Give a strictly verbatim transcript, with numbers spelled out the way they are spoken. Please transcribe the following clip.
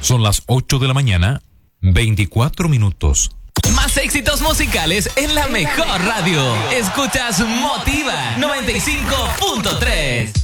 Son las ocho de la mañana, veinticuatro minutos. Más éxitos musicales en la mejor radio. Escuchas Motiva noventa y cinco punto tres.